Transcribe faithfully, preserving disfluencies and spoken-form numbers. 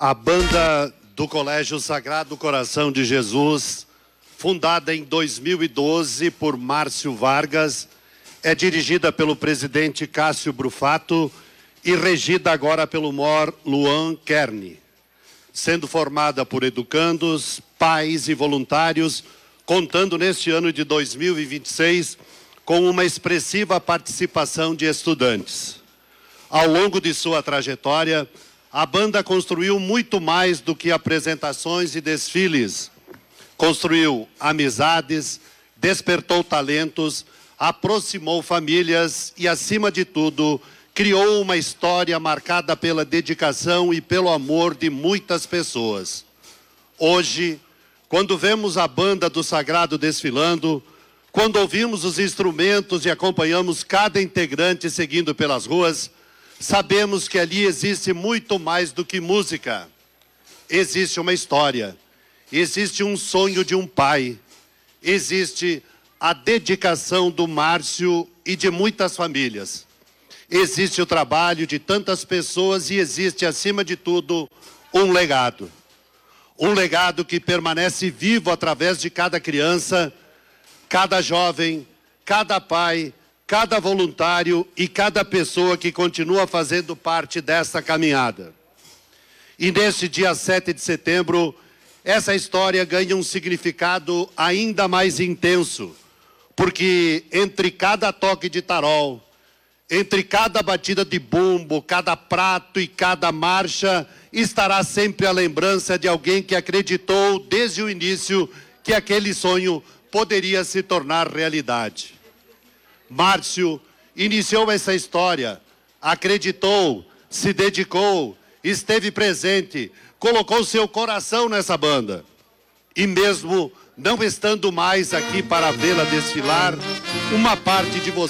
A banda do Colégio Sagrado Coração de Jesus, fundada em dois mil e doze por Márcio Vargas, é dirigida pelo presidente Cássio Brufato e regida agora pelo Mor Luan Kearney, sendo formada por educandos, pais e voluntários, contando neste ano de dois mil e vinte e seis com uma expressiva participação de estudantes. Ao longo de sua trajetória, a banda construiu muito mais do que apresentações e desfiles. Construiu amizades, despertou talentos, aproximou famílias e, acima de tudo, criou uma história marcada pela dedicação e pelo amor de muitas pessoas. Hoje, quando vemos a banda do Sagrado desfilando, quando ouvimos os instrumentos e acompanhamos cada integrante seguindo pelas ruas, sabemos que ali existe muito mais do que música. Existe uma história, existe um sonho de um pai, existe a dedicação do Márcio e de muitas famílias. Existe o trabalho de tantas pessoas e existe, acima de tudo, um legado. Um legado que permanece vivo através de cada criança, cada jovem, cada pai, cada voluntário e cada pessoa que continua fazendo parte dessa caminhada. E neste dia sete de setembro, essa história ganha um significado ainda mais intenso, porque entre cada toque de tarol, entre cada batida de bumbo, cada prato e cada marcha, estará sempre a lembrança de alguém que acreditou desde o início que aquele sonho poderia se tornar realidade. Márcio iniciou essa história, acreditou, se dedicou, esteve presente, colocou seu coração nessa banda. E mesmo não estando mais aqui para vê-la desfilar, uma parte de você